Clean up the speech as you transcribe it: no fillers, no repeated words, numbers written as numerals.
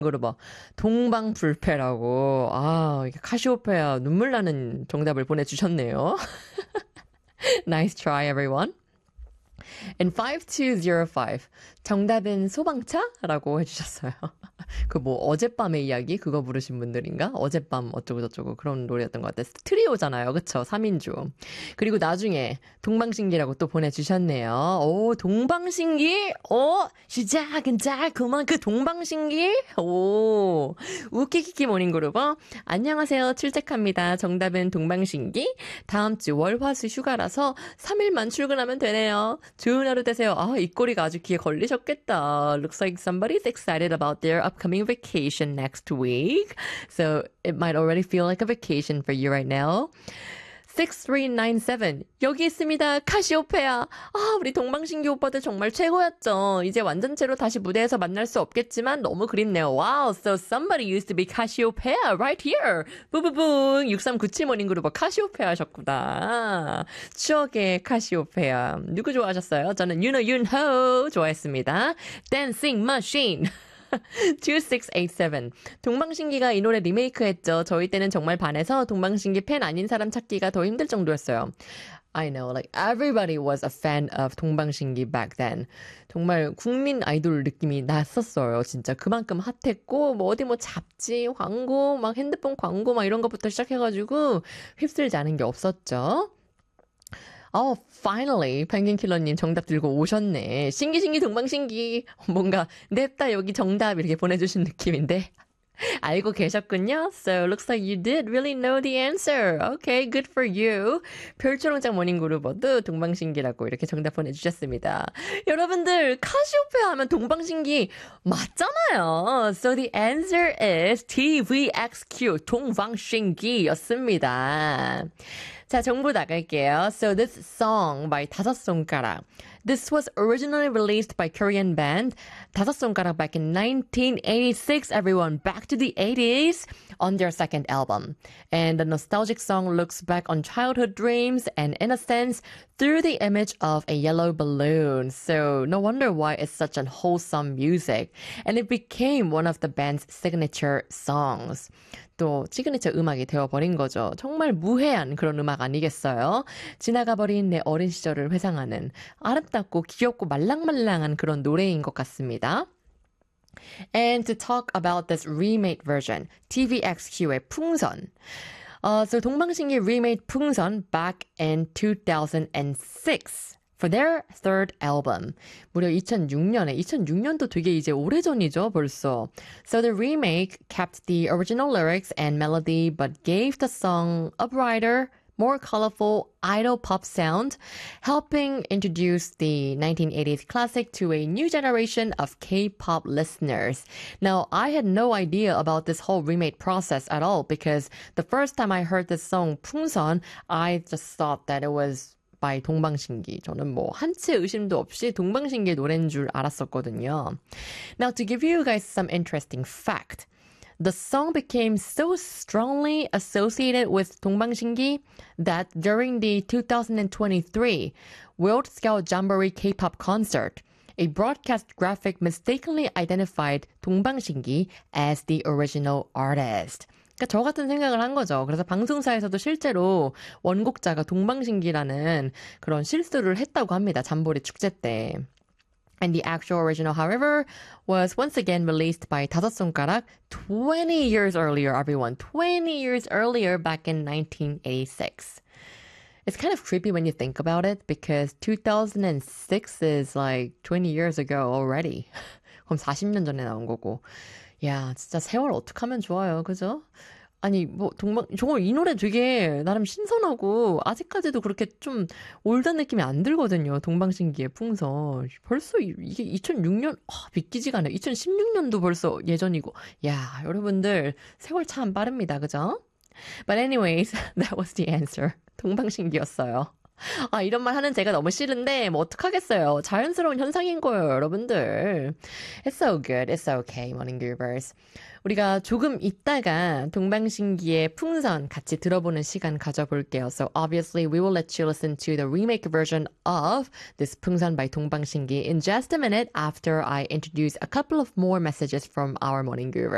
그로 봐. 동방불패라고. 아, 이게 카시오페아 눈물 나는 정답을 보내주셨네요. Nice try, everyone. And 5205. 정답은 소방차라고 해주셨어요. 그 뭐 어젯밤의 이야기 그거 부르신 분들인가? 어젯밤 어쩌고저쩌고 그런 노래였던 것 같아요. 트리오잖아요. 그쵸? 3인조. 그리고 나중에 동방신기라고 또 보내주셨네요. 오, 동방신기? 시작은 달콤한 그 동방신기? 오, 우키키키 모닝그룹. 안녕하세요. 출첵합니다. 정답은 동방신기. 다음 주 월화수 휴가라서 3일만 출근하면 되네요. 좋은 하루 되세요. 아, 이 꼬리가 아주 귀에 걸리셨겠다. Looks like somebody's excited about their upcoming vacation next week. So it might already feel like a vacation for you right now. 6397. 여기 있습니다. 카시오페아. 아, 우리 동방신기 오빠들 정말 최고였죠. 이제 완전체로 다시 무대에서 만날 수 없겠지만 너무 그립네요. Wow, so somebody used to be Cassiopeia right here. 부부붕. 6397 모닝그룹 카시오페아 하셨구나. 추억의 카시오페아. 누구 좋아하셨어요? 저는 윤호 좋아했습니다. Dancing Machine. 2687. 동방신기가 이 노래 리메이크했죠. 저희 때는 정말 반해서 동방신기 팬 아닌 사람 찾기가 더 힘들 정도였어요. I know, like everybody was a fan of 동방신기 back then. 정말 국민 아이돌 느낌이 났었어요. 진짜 그만큼 핫했고 뭐 어디 뭐 잡지, 광고, 막 핸드폰 광고 막 이런 것부터 시작해가지고 휩쓸지 않은 게 없었죠. Finally, 펭귄킬러님 정답 들고 오셨네. 신기 동방신기. 뭔가 냅다 여기 정답 이렇게 보내주신 느낌인데. 알고 계셨군요. So, looks like you did really know the answer. Okay, good for you. 별초롱장 모닝그룹어도 동방신기라고 이렇게 정답 보내주셨습니다. 여러분들, 카시오페아 하면 동방신기 맞잖아요. So, the answer is TVXQ, 동방신기였습니다. 자, 정보 나갈게요. So this song by 다섯 손가락. This was originally released by Korean band 다섯 손가락 back in 1986. Everyone, back to the 80s on their second album. And the nostalgic song looks back on childhood dreams and innocence through the image of a yellow balloon. So no wonder why it's such a wholesome music. And it became one of the band's signature songs. 또 시그니처 음악이 되어버린 거죠. 정말 무해한 그런 음악 아니겠어요? 지나가버린 내 어린 시절을 회상하는 아름답고 귀엽고 말랑말랑한 그런 노래인 것 같습니다. And to talk about this remade version, TVXQ의 풍선. So 동방신기 remade 풍선 back in 2006. For their third album. 무려 2006년도 되게 이제 오래전이죠, 벌써. So the remake kept the original lyrics and melody but gave the song a brighter, more colorful idol pop sound, helping introduce the 1980s classic to a new generation of K-pop listeners. Now, I had no idea about this whole remake process at all because the first time I heard this song, 풍선, I just thought that it was by 동방신기. 저는 뭐 한치 의심도 없이 동방신기의 노래인 줄 알았었거든요. Now to give you guys some interesting fact. The song became so strongly associated with 동방신기 that during the 2023 World Scout Jamboree K-pop concert, a broadcast graphic mistakenly identified 동방신기 as the original artist. 그러니까 저 같은 생각을 한 거죠. 그래서 방송사에서도 실제로 원곡자가 동방신기라는 그런 실수를 했다고 합니다. 잠보리 축제 때. And the actual original, however, was once again released by 다섯 손가락 20 years earlier, everyone. 20 years earlier, back in 1986. It's kind of creepy when you think about it, because 2006 is like 20 years ago already. 그럼 40년 전에 나온 거고. 야, 진짜 세월 어떡하면 좋아요. 그죠? 아니, 뭐, 정말 이 노래 되게 나름 신선하고, 아직까지도 그렇게 좀 올드한 느낌이 안 들거든요. 동방신기의 풍선. 벌써 이게 2006년, 믿기지가 않아요. 2016년도 벌써 예전이고. 야, 여러분들, 세월 참 빠릅니다. 그죠? But anyways, that was the answer. 동방신기였어요. 아, 이런 말 하는 제가 너무 싫은데, 뭐, 어떡하겠어요. 자연스러운 현상인 거예요, 여러분들. It's so good. It's okay, Morning Groovers. 우리가 조금 있다가 동방신기의 풍선 같이 들어보는 시간 가져볼게요. So obviously, we will let you listen to the remake version of this 풍선 by 동방신기 in just a minute after I introduce a couple of more messages from our Morning Groovers.